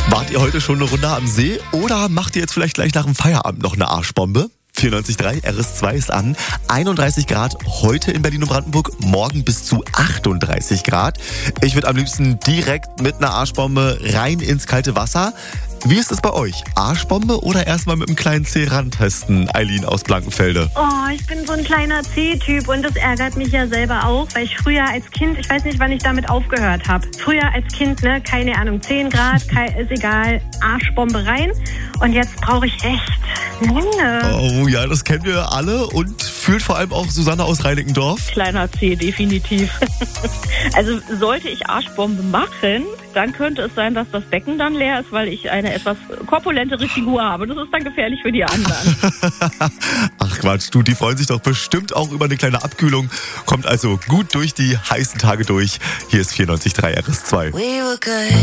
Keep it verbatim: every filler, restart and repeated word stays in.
Wart ihr heute schon eine Runde am See oder macht ihr jetzt vielleicht gleich nach dem Feierabend noch eine Arschbombe? vierundneunzig Komma drei R S zwei ist an. einunddreißig Grad heute in Berlin und Brandenburg, morgen bis zu achtunddreißig Grad. Ich würde am liebsten direkt mit einer Arschbombe rein ins kalte Wasser. Wie ist es bei euch? Arschbombe oder erstmal mit einem kleinen Zeh rantesten, Eileen aus Blankenfelde? Oh, ich bin so ein kleiner C-Typ und das ärgert mich ja selber auch, weil ich früher als Kind, ich weiß nicht, wann ich damit aufgehört habe. Früher als Kind, ne, keine Ahnung, zehn Grad, ist egal, Arschbombe rein. Und jetzt brauche ich echt lange. Oh ja, das kennen wir alle und fühlt vor allem auch Susanne aus Reinickendorf. Kleiner C, definitiv. Also sollte ich Arschbombe machen, dann könnte es sein, dass das Becken dann leer ist, weil ich eine etwas korpulentere Figur habe. Das ist dann gefährlich für die anderen. Ach Quatsch, du, die freuen sich doch bestimmt auch über eine kleine Abkühlung. Kommt also gut durch die heißen Tage durch. Hier ist vierundneunzig Komma drei R S zwei.